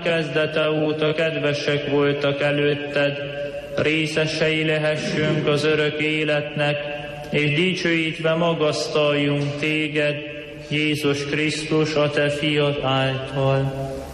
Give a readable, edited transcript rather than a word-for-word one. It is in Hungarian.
kezdete óta kedvesek voltak előtted, részesei lehessünk az örök életnek, és dicsőítve magasztaljunk téged, Jézus Krisztus, a te fiad által.